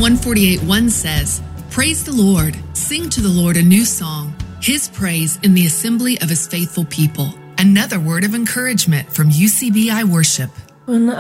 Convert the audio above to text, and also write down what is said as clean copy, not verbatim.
148:1 says, "Praise the Lord, sing to the Lord a new song, his praise in the assembly of his faithful people." Another word of encouragement from UCBI Worship. When